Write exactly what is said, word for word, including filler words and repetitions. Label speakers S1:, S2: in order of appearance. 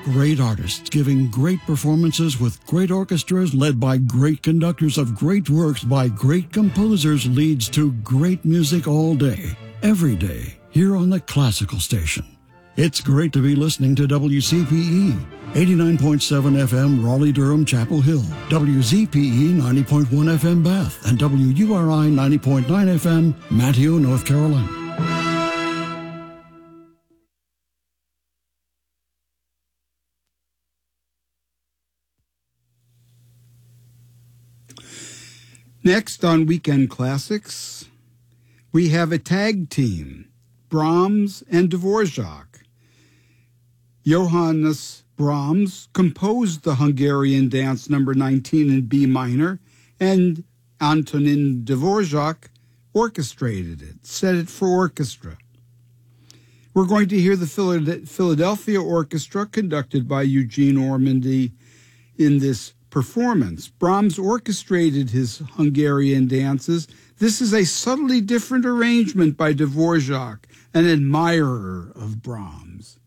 S1: great artists giving great performances with great orchestras led by great conductors of great works by great composers leads to great music all day, every day, here on the Classical Station. It's great to be listening to W C P E, eighty-nine point seven F M Raleigh-Durham Chapel Hill, W Z P E ninety point one F M Bath, and W U R I ninety point nine F M Manteo, North Carolina.
S2: Next on Weekend Classics, we have a tag team, Brahms and Dvorak. Johannes Brahms composed the Hungarian Dance number nineteen in B minor, and Antonin Dvorak orchestrated it, set it for orchestra. We're going to hear the Philadelphia Orchestra conducted by Eugene Ormandy in this performance. Brahms orchestrated his Hungarian dances. This is a subtly different arrangement by Dvorak, an admirer of Brahms.